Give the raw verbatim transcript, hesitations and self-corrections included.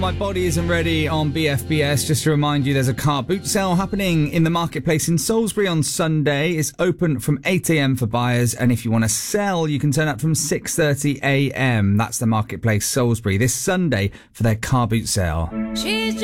My Body Isn't Ready on B F B S. Just to remind you, there's a car boot sale happening in the marketplace in Salisbury on Sunday. It's open from eight a.m. for buyers, and if you want to sell, you can turn up from six thirty a.m. That's the marketplace Salisbury this Sunday for their car boot sale. She's